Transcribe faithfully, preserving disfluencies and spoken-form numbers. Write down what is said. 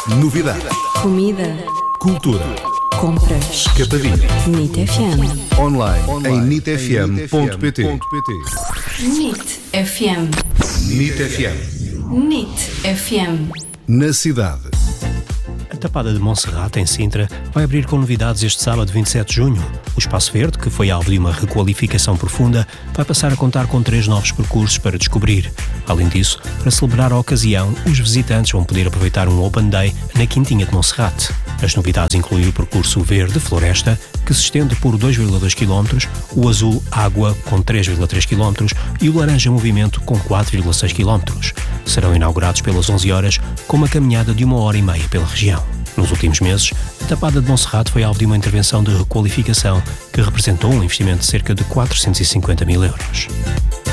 Novidade. Comida. Cultura. Compras. Capadinho. NIT F M. Online, em nit f m ponto p t. NIT F M. NIT F M. NIT F M. Na cidade. A Tapada de Monserrate, em Sintra, vai abrir com novidades este sábado vinte e sete de junho. O Espaço Verde, que foi alvo de uma requalificação profunda, vai passar a contar com três novos percursos para descobrir. Além disso, para celebrar a ocasião, os visitantes vão poder aproveitar um Open Day na Quintinha de Monserrate. As novidades incluem o percurso Verde Floresta, que se estende por dois vírgula dois quilómetros, o Azul Água, com três vírgula três quilómetros, e o Laranja Movimento, com quatro vírgula seis quilómetros. Serão inaugurados pelas onze horas, com uma caminhada de uma hora e meia pela região. Nos últimos meses, a Tapada de Monserrate foi alvo de uma intervenção de requalificação que representou um investimento de cerca de quatrocentos e cinquenta mil euros.